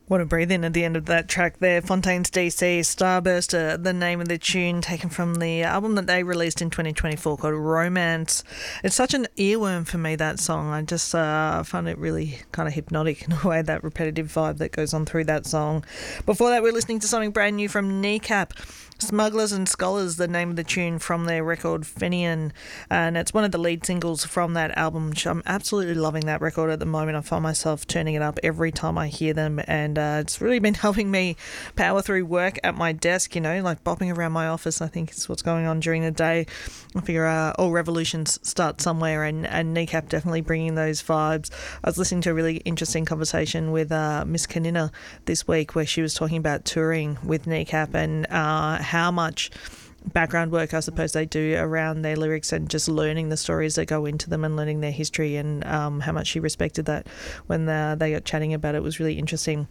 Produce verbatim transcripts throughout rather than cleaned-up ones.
What a breathe in at the end of that track there. Fontaines D C, Starburst, uh, the name of the tune taken from the album that they released in twenty twenty-four called Romance. It's such an earworm for me, that song. I just uh, find it really kind of hypnotic in a way, that repetitive vibe that goes on through that song. Before that, we're listening to something brand new from Kneecap. Smugglers and Scholars, the name of the tune from their record Fenian, and it's one of the lead singles from that album, which I'm absolutely loving that record at the moment. I find myself turning it up every time I hear them, and uh, it's really been helping me power through work at my desk, you know, like bopping around my office. I think it's what's going on during the day. I figure uh, all revolutions start somewhere, and, and Kneecap definitely bringing those vibes. I was listening to a really interesting conversation with uh, Miss Kanina this week, where she was talking about touring with Kneecap and uh, how much background work I suppose they do around their lyrics and just learning the stories that go into them and learning their history, and um, how much she respected that when the, they got chatting about it. It was really interesting.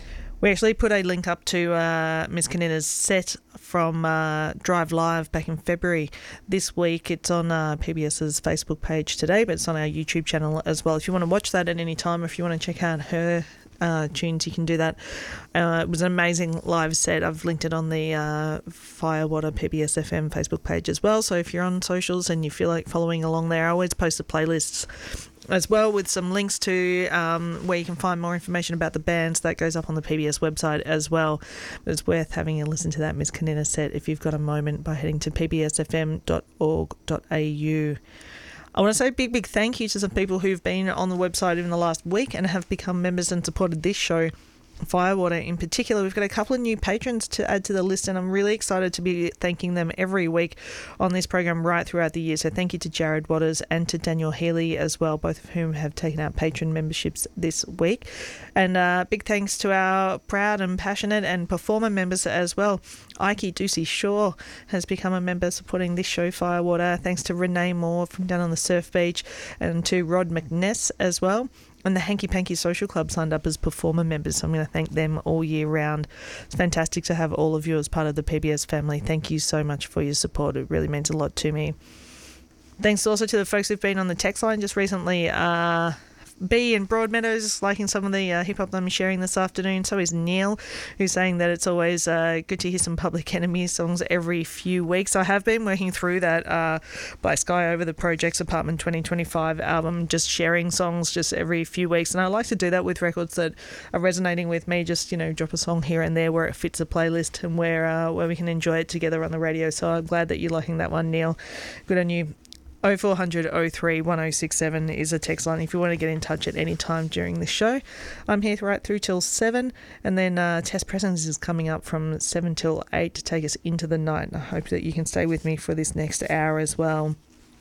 We actually put a link up to uh, Miss Kanina's set from uh, Drive Live back in February this week. It's on uh, PBS's Facebook page today, but it's on our YouTube channel as well. If you want to watch that at any time, if you want to check out her Uh, tunes, you can do that. Uh, it was an amazing live set. I've linked it on the uh, Firewater P B S F M Facebook page as well. So if you're on socials and you feel like following along there, I always post the playlists as well with some links to um, where you can find more information about the bands. That goes up on the P B S website as well. But it's worth having a listen to that Miss Kanina set if you've got a moment by heading to p b s f m dot org dot a u. I want to say a big, big thank you to some people who've been on the website in the last week and have become members and supported this show, Firewater in particular. We've got a couple of new patrons to add to the list, and I'm really excited to be thanking them every week on this program right throughout the year. So thank you to Jared Waters and to Daniel Healy as well, both of whom have taken out patron memberships this week. And uh, big thanks to our proud and passionate and performer members as well. Ike Ducey Shaw has become a member supporting this show, Firewater. Thanks to Renee Moore from down on the Surf Beach, and to Rod McNess as well. And the Hanky Panky Social Club signed up as performer members, so I'm going to thank them all year round. It's fantastic to have all of you as part of the P B S family. Thank you so much for your support. It really means a lot to me. Thanks also to the folks who've been on the text line just recently. Uh, B in Broadmeadows liking some of the uh, hip-hop I'm sharing this afternoon. So is Neil, who's saying that it's always uh, good to hear some Public Enemy songs every few weeks. I have been working through that uh, by Sky Over the Project's Apartment twenty twenty-five album, just sharing songs just every few weeks. And I like to do that with records that are resonating with me. Just, you know, drop a song here and there where it fits a playlist and where, uh, where we can enjoy it together on the radio. So I'm glad that you're liking that one, Neil. Good on you. oh four hundred oh three one oh six seven is a text line if you want to get in touch at any time during the show. I'm here right through till seven, and then uh, Test Presence is coming up from seven till eight to take us into the night. And I hope that you can stay with me for this next hour as well.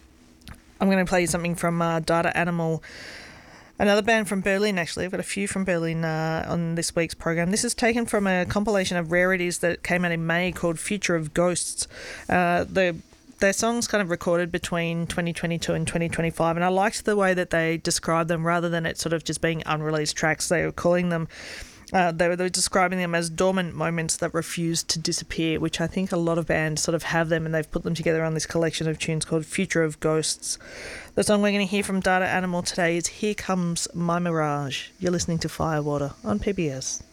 I'm going to play you something from uh, Data Animal, another band from Berlin, actually. I've got a few from Berlin uh, on this week's program. This is taken from a compilation of rarities that came out in May called Future of Ghosts. Uh, the Their songs kind of recorded between twenty twenty-two and twenty twenty-five, and I liked the way that they described them rather than it sort of just being unreleased tracks. They were calling them, uh, they, were, they were describing them as dormant moments that refuse to disappear, which I think a lot of bands sort of have them, and they've put them together on this collection of tunes called Future of Ghosts. The song we're going to hear from Data Animal today is Here Comes My Mirage. You're listening to Firewater on P B S.